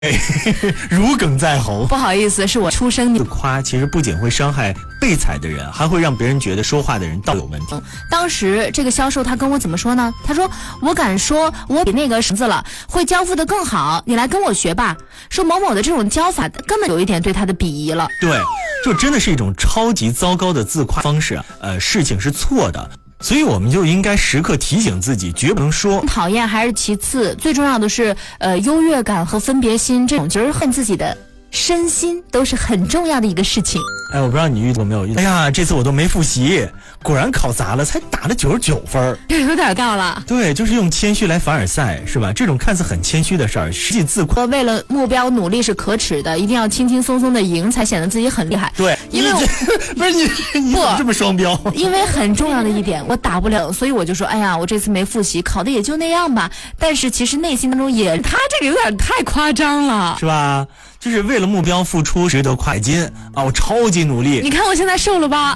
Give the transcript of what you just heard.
如鲠在喉。 不好意思，是我出生自夸其实不仅会伤害被踩的人，还会让别人觉得说话的人道有问题。 当时这个销售他跟我怎么说呢？他说我敢说我比那个绳子了，会交付的更好，你来跟我学吧。说某某的这种教法根本有一点对他的鄙夷了。 对，就真的是一种超级糟糕的自夸方式。事情是错的。所以我们就应该时刻提醒自己，绝不能说讨厌还是其次，最重要的是优越感和分别心，这种觉得恨自己的身心都是很重要的一个事情。 我不知道你遇到没有？哎呀，这次我都没复习，果然考砸了，才打了99分， 有点高了。 对，就是用谦虚来凡尔赛，是吧？这种看似很谦虚的事儿，实际自夸。 为了目标努力是可耻的，一定要轻轻松松的赢，才显得自己很厉害。 对， 因为不是你怎么这么双标？ 因为很重要的一点，我打不了，所以我就说，哎呀，我这次没复习，考的也就那样吧。但是其实内心当中也，他这个有点太夸张了， 是吧？就是为了目标付出，值得快进啊！我超级努力。 你看我现在瘦了吧？